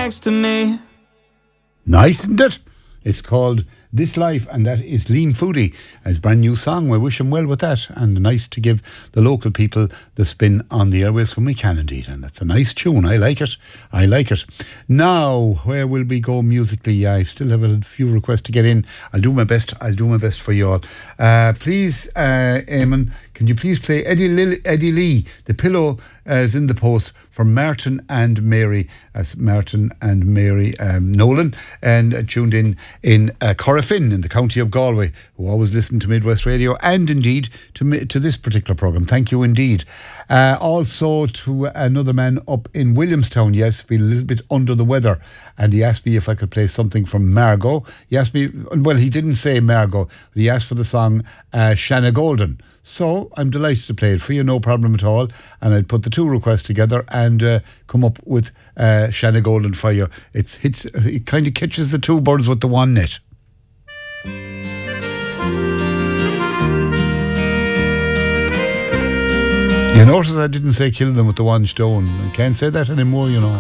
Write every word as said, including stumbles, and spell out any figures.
next to me. Nice, isn't it? It's called This Life, and that is Liam Foodie. His brand new song. We wish him well with that, and nice to give the local people the spin on the airways when we can indeed. And it's a nice tune. I like it. I like it. Now, where will we go musically? I still have a few requests to get in. I'll do my best. I'll do my best for you all. Uh, please, uh, Eamon, can you please play Eddie, Lil- Eddie Lee? The Pillow uh, is in the post for Martin and Mary, as Martin and Mary um, Nolan, and uh, tuned in in uh, Corrafin in the county of Galway, who always listen to Midwest Radio and indeed to mi- to this particular programme. Thank you indeed. Uh, also to another man up in Williamstown, yes, feel a little bit under the weather, and he asked me if I could play something from Margot. He asked me, well, he didn't say Margot, but he asked for the song uh, Shanna Golden. So I'm delighted to play it for you, no problem at all. And I'd put the two requests together and uh, come up with uh, Shanna Golden for you. It's, it's, it kind of catches the two birds with the one net. You notice I didn't say kill them with the one stone. I can't say that anymore, you know.